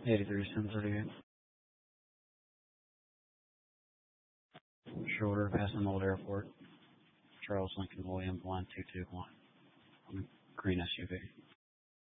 83 738. Shoulder past the Old Airport. Charles Lincoln Williams 1221. Green SUV.